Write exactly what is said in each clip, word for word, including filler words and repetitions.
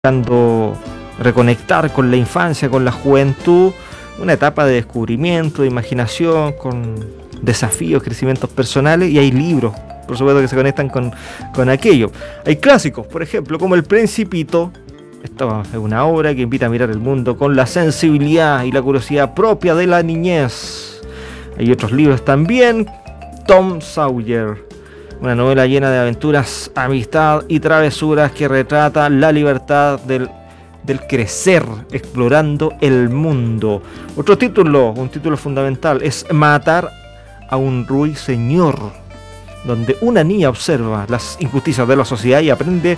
buscando reconectar con la infancia, con la juventud, una etapa de descubrimiento, de imaginación, con desafíos, crecimientos personales, y hay libros, por supuesto, que se conectan con, con aquello. Hay clásicos, por ejemplo, como El Principito. Esta es una obra que invita a mirar el mundo con la sensibilidad y la curiosidad propia de la niñez. Hay otros libros también, Tom Sawyer, una novela llena de aventuras, amistad y travesuras que retrata la libertad del, del crecer, explorando el mundo. Otro título, un título fundamental, es Matar a un ruiseñor, donde una niña observa las injusticias de la sociedad y aprende,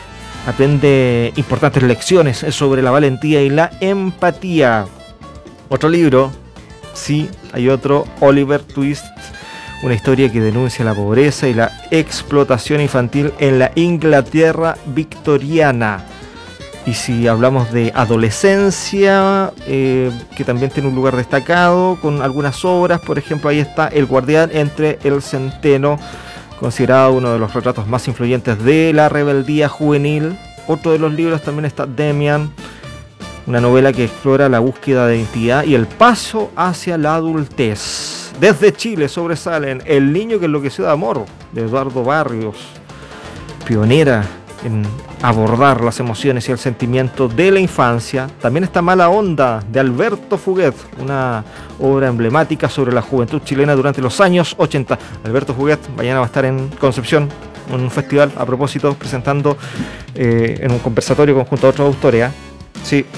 aprende importantes lecciones sobre la valentía y la empatía. Otro libro, sí, hay otro, Oliver Twist, una historia que denuncia la pobreza y la explotación infantil en la Inglaterra victoriana. Y si hablamos de adolescencia, eh, que también tiene un lugar destacado con algunas obras, por ejemplo, ahí está El guardián entre el centeno, considerado uno de los retratos más influyentes de la rebeldía juvenil. Otro de los libros también está Demian, una novela que explora la búsqueda de identidad y el paso hacia la adultez. Desde Chile sobresalen El niño que enloqueció de amor, de Eduardo Barrios, pionera en abordar las emociones y el sentimiento de la infancia. También está Mala Onda, de Alberto Fuguet, una obra emblemática sobre la juventud chilena durante los años ochenta. Alberto Fuguet mañana va a estar en Concepción, en un festival, a propósito, presentando eh, en un conversatorio conjunto a otros autores. ¿eh? Sí,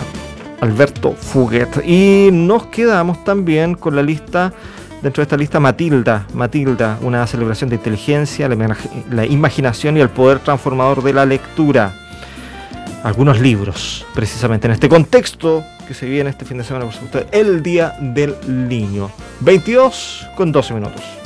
Alberto Fuguet. Y nos quedamos también con la lista, dentro de esta lista, Matilda, Matilda, una celebración de inteligencia, la, la imaginación y el poder transformador de la lectura. Algunos libros, precisamente en este contexto que se viene este fin de semana, por supuesto, el Día del Niño. veintidós con doce minutos.